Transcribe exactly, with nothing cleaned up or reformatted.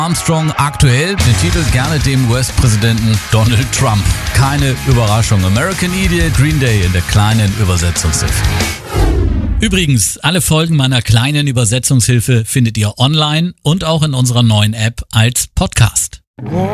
Armstrong aktuell, den Titel gerne dem U S-Präsidenten Donald Trump. Keine Überraschung. American Idiot, Green Day in der kleinen Übersetzungshilfe. Übrigens, alle Folgen meiner kleinen Übersetzungshilfe findet ihr online und auch in unserer neuen App als Podcast.